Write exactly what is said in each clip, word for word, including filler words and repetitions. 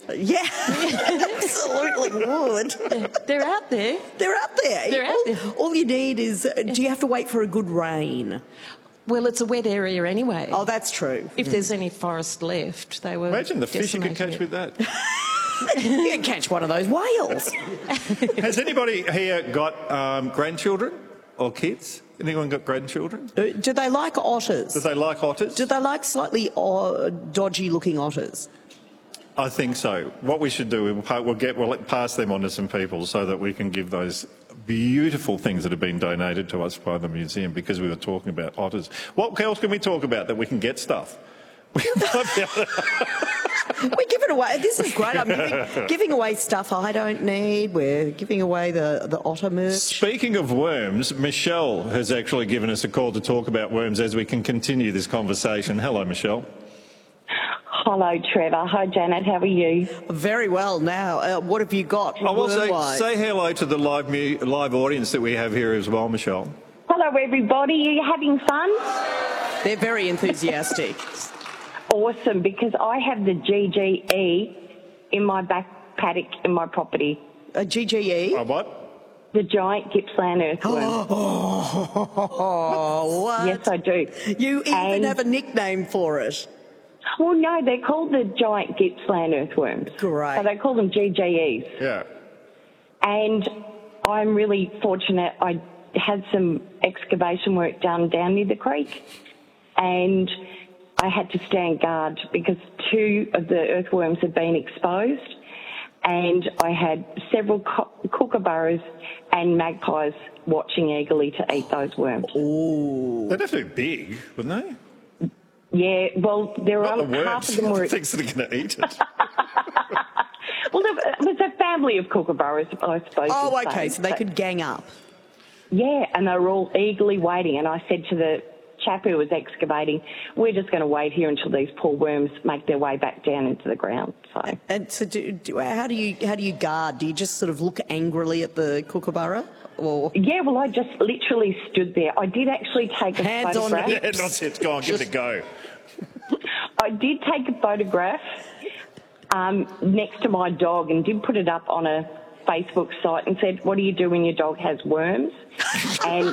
Yeah, absolutely would. Yeah, they're out there. They're out there. They're out all, there. all you need is, uh, do you have to wait for a good rain? Well, it's a wet area anyway. Oh, that's true. If there's any forest left, they were. Imagine the fish you could catch decimating with it. that. You can catch one of those whales. Has anybody here got um, grandchildren or kids? Anyone got grandchildren? Uh, Do they like otters? Do they like otters? Do they like slightly uh, dodgy-looking otters? I think so. What we should do, we'll, pa- we'll get we'll pass them on to some people so that we can give those beautiful things that have been donated to us by the museum, because we were talking about otters. What else can we talk about that we can get stuff? We give it away. This is great. I'm giving, giving away stuff I don't need. We're giving away the, the otter merch. Speaking of worms, Michelle has actually given us a call to talk about worms as we can continue this conversation. Hello, Michelle. Hello, Trevor. Hi, Janet. How are you? Very well. Now, uh, what have you got? I will say, worm-wise? say hello to the live, mu- live audience that we have here as well, Michelle. Hello, everybody. Are you having fun? They're very enthusiastic. Awesome, because I have the G G E in my back paddock in my property. A G G E? Uh, what? The giant Gippsland earthworm. Oh, what? Yes, I do. You even And- have a nickname for it. Well, no, they're called the giant Gippsland earthworms. Great. So they call them G G Es. Yeah. And I'm really fortunate. I had some excavation work done down near the creek, and I had to stand guard because two of the earthworms had been exposed, and I had several co- kookaburras and magpies watching eagerly to eat those worms. Ooh. They'd have to be big, wouldn't they? Yeah, well, there Not were the half worms, of them were. the things that are going to eat it. Well, there was a family of kookaburras, I suppose. Oh, you'd okay, say. so they But- could gang up. Yeah, and they were all eagerly waiting. And I said to the chap who was excavating, we're just going to wait here until these poor worms make their way back down into the ground. So, And so, do, do, how do you how do you guard? Do you just sort of look angrily at the kookaburra, or yeah, well, I just literally stood there. I did actually take a Hands on photograph. Yeah, not it. Go on, give it a go. I did take a photograph um, next to my dog and did put it up on a Facebook site and said, what do you do when your dog has worms? And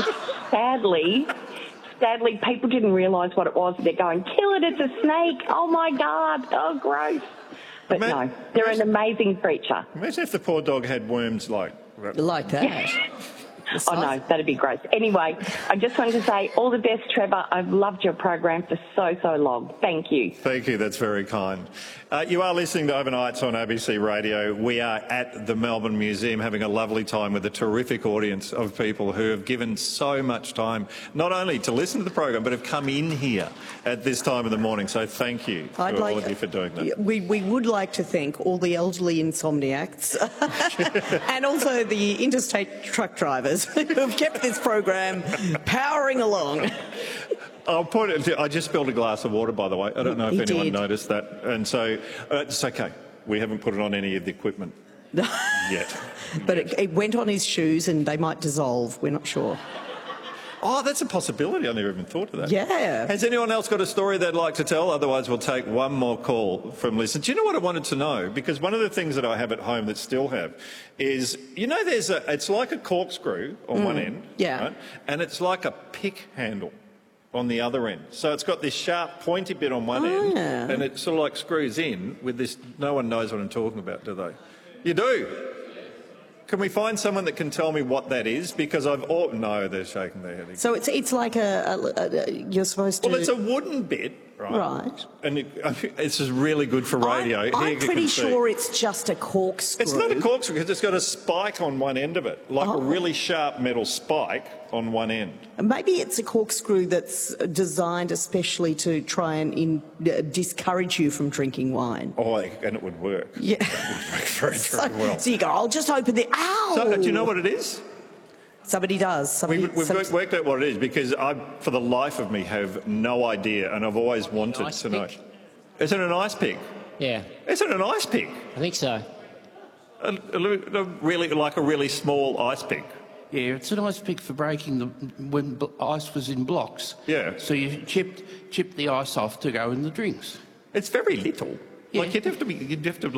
sadly, sadly, people didn't realise what it was. They're going, kill it, it's a snake. Oh, my God. Oh, gross. But Ma- no, they're an amazing creature. Imagine if the poor dog had worms like... like that? Oh, no, that'd be gross. Anyway, I just wanted to say all the best, Trevor. I've loved your program for so, so long. Thank you. Thank you, that's very kind. Uh, you are listening to Overnights on A B C Radio. We are at the Melbourne Museum having a lovely time with a terrific audience of people who have given so much time, not only to listen to the program, but have come in here at this time of the morning. So thank you I'd to like, all of you for doing that. We, we would like to thank all the elderly insomniacs and also the interstate truck drivers who have kept this program powering along. I'll put it, I just spilled a glass of water, by the way. I don't know if He anyone did. noticed that. And so uh, it's okay. We haven't put it on any of the equipment yet. But it, it went on his shoes and they might dissolve. We're not sure. Oh, that's a possibility. I never even thought of that. Yeah. Has anyone else got a story they'd like to tell? Otherwise, we'll take one more call from listeners. Do you know what I wanted to know? Because one of the things that I have at home that still have is, you know, there's a, it's like a corkscrew on mm, one end. Yeah. Right? And it's like a pick handle on the other end. So it's got this sharp, pointy bit on one oh, end, yeah. and it sort of like screws in with this. No one knows what I'm talking about, do they? You do? Can we find someone that can tell me what that is? Because I've... Oh, no, they're shaking their head. So it's it's like a, a, a you're supposed to... Well, it's a wooden bit, right? Right. And it, it's just really good for radio. I'm, Here I'm you can pretty see. sure it's just a corkscrew. It's not a corkscrew because it's got a spike on one end of it, like Oh. a really sharp metal spike on one end. Maybe it's a corkscrew that's designed especially to try and in, uh, discourage you from drinking wine. Oh, and it would work. Yeah. It would work very, So, very well. so you go, I'll just open the... Ow! So, do you know what it is? Somebody does. Somebody, We've, we've some- worked- worked out what it is because I, for the life of me, have no idea, and I've always wanted Ice to know. pick? Is it an ice pick? Yeah, Is it an ice pick? I think so. A, a, a really, like a really small ice pick? Yeah, it's an ice pick for breaking the when b- ice was in blocks. Yeah. So you chipped chipped the ice off to go in the drinks. It's very little. Yeah. Like you'd have to be, you'd have to